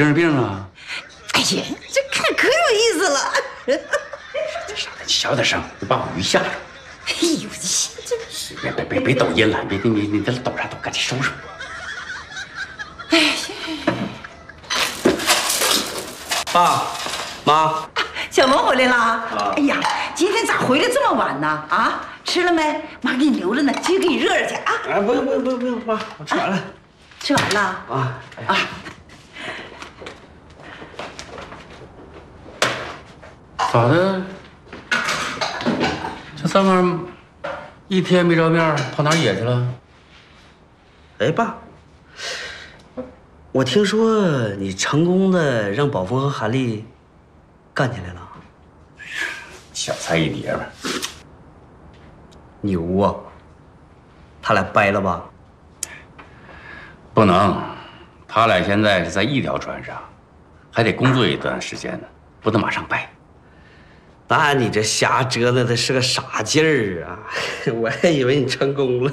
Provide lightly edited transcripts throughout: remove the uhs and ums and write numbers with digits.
精神病啊！ 哎呀，这看可有意思了。 这傻子，你小点声，别把我鱼吓着。 哎呦，你真是！ 别抖音了，你这抖啥抖？赶紧收拾。 哎呀， 爸妈， 小龙回来了。哎呀，今天咋回来这么晚呢？啊，吃了没？妈给你留着呢，去给你热热去啊。 哎，不用，妈，我吃完了。 吃完了啊啊。 咋的？这三哥一天没着面，跑哪野去了？ 哎，爸，我听说你成功的让宝峰和韩丽干起来了。 小菜一碟吧。 牛啊！他俩掰了吧？ 不能，他俩现在是在一条船上，还得工作一段时间呢，不能马上掰。 那你这瞎折腾的是个啥劲儿啊！我还以为你成功了。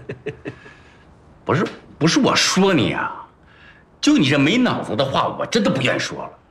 不是我说你啊，就你这没脑子的话，我真的不愿说了。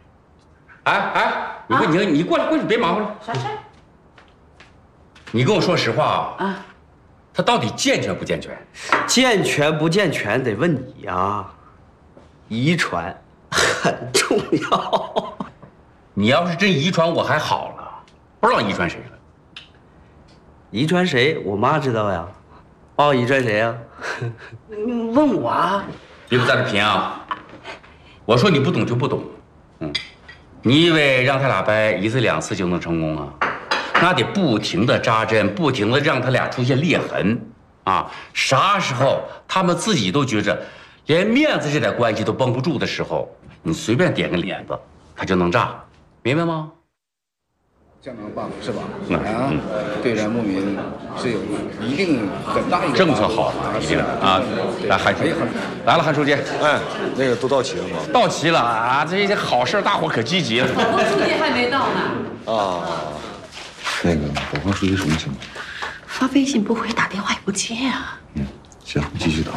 哎，你过来，别忙活了。 啥事儿？ 你跟我说实话啊，他到底健全不健全？ 健全不健全得问你呀，遗传很重要。 你要是真遗传我还好了，不知道遗传谁了。 遗传谁？我妈知道呀。哦，遗传谁呀？ 问我啊？ 别在这贫啊！我说你不懂就不懂。你以为让他俩掰一次两次就能成功啊？那得不停的扎针，不停的让他俩出现裂痕啊！啥时候他们自己都觉着连面子这点关系都绷不住的时候，你随便点个脸子，他就能炸，明白吗？ 相当棒，是吧？啊，对咱牧民是有一定很大一个政策好嘛，一定啊！来，韩书记，来了，韩书记。 哎，那个都到齐了吗？ 到齐了啊！这些好事，大伙可积极了。 宝峰书记还没到呢。 啊，那个宝峰书记什么情况？ 发微信不回，打电话也不接啊。 行，继续打。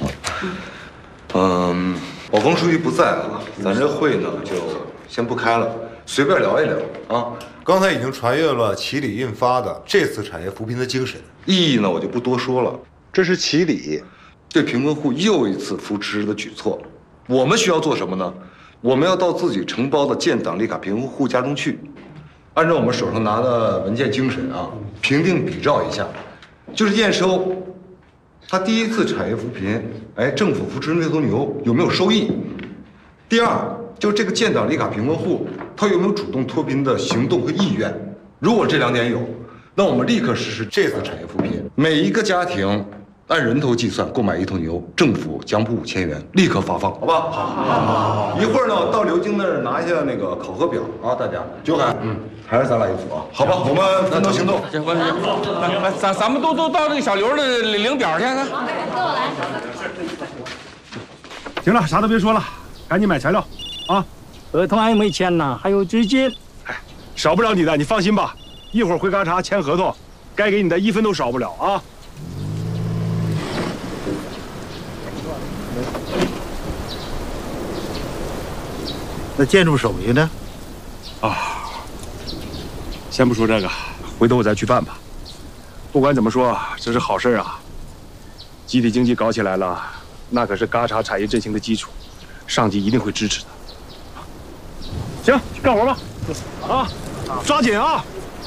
宝峰书记不在啊，咱这会呢就先不开了，随便聊一聊啊。 刚才已经传阅了齐里印发的这次产业扶贫的精神， 意义呢我就不多说了。这是齐里对贫困户又一次扶持的举措。我们需要做什么呢？我们要到自己承包的建档立卡贫困户家中去，按照我们手上拿的文件精神啊，评定比照一下，就是验收他第一次产业扶贫，哎，政府扶持那头牛有没有收益？第二，就这个建档立卡贫困户，他有没有主动脱贫的行动和意愿？如果这两点有，那我们立刻实施这次产业扶贫，每一个家庭按人头计算购买一头牛，政府奖补5000元，立刻发放，好吧？好。一会儿呢，到刘京那儿拿一下那个考核表啊，大家。九海，还是咱俩一组啊？好吧，我们分头行动。 行，来，咱们都到那个小刘的领表去。 行了，啥都别说了，赶紧买材料，啊！ 合同还没签呢，还有资金。 哎，少不了你的，你放心吧。一会儿回嘎查签合同，该给你的1分都少不了啊。 那建筑手续呢？ 啊，先不说这个，回头我再去办吧。不管怎么说，这是好事啊！集体经济搞起来了，那可是嘎查产业振兴的基础，上级一定会支持的。行，去干活吧！啊，抓紧啊！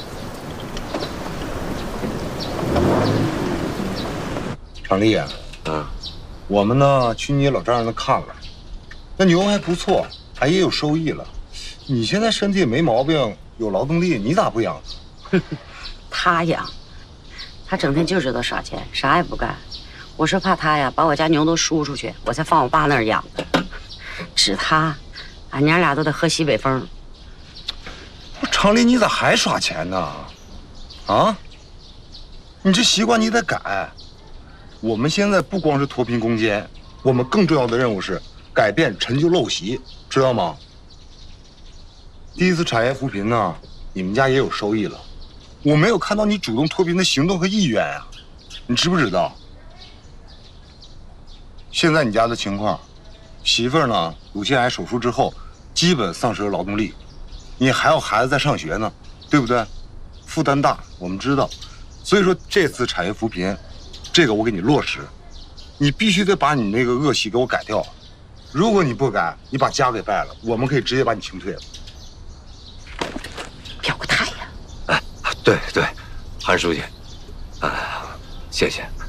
常丽啊，我们呢去你老丈人那看了，那牛还不错，还也有收益了。你现在身体也没毛病，有劳动力，你咋不养呢？ 他养，他整天就知道耍钱，啥也不干。我是怕他呀把我家牛都输出去，我才放我爸那儿养的。指他，俺娘俩都得喝西北风。 常丽，你咋还耍钱呢？啊？你这习惯你得改。我们现在不光是脱贫攻坚，我们更重要的任务是改变陈旧陋习，知道吗？第一次产业扶贫呢，你们家也有收益了，我没有看到你主动脱贫的行动和意愿啊，你知不知道？现在你家的情况， 媳妇儿呢，乳腺癌手术之后，基本丧失了劳动力，你还有孩子在上学呢，对不对？负担大，我们知道。所以说这次产业扶贫，这个我给你落实，你必须得把你那个恶习给我改掉。如果你不改，你把家给败了，我们可以直接把你清退了。 表个态呀！ 哎，对对，韩书记，谢谢。